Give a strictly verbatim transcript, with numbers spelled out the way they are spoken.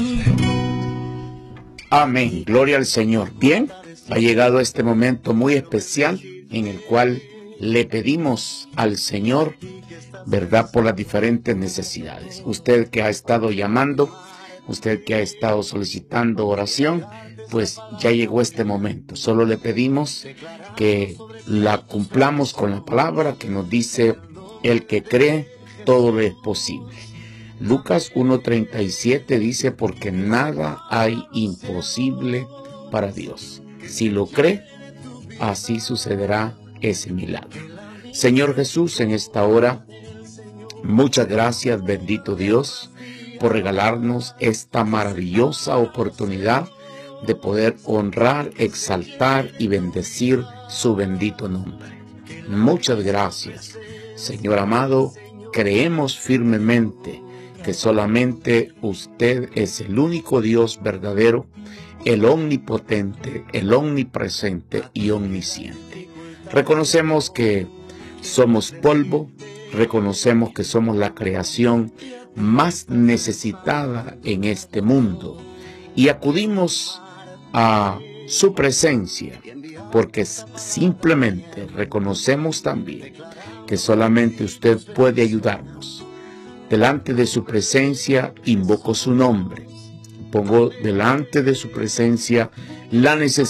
Amén. Gloria al Señor. Bien, ha llegado este momento muy especial en el cual le pedimos al Señor, ¿verdad?, por las diferentes necesidades. Usted que ha estado llamando, usted que ha estado solicitando oración, pues ya llegó este momento. Solo le pedimos que la cumplamos con la palabra que nos dice: el que cree, todo le es posible. Lucas uno treinta y siete dice: porque nada hay imposible para Dios. Si lo cree, así sucederá ese milagro. Señor Jesús, en esta hora, muchas gracias, bendito Dios, por regalarnos esta maravillosa oportunidad de poder honrar, exaltar y bendecir su bendito nombre. Muchas gracias, Señor amado. Creemos firmemente que solamente usted es el único Dios verdadero, el omnipotente, el omnipresente y omnisciente. Reconocemos que somos polvo, reconocemos que somos la creación más necesitada en este mundo y acudimos a su presencia porque simplemente reconocemos también que solamente usted puede ayudarnos. Delante de su presencia invoco su nombre. Pongo delante de su presencia la necesidad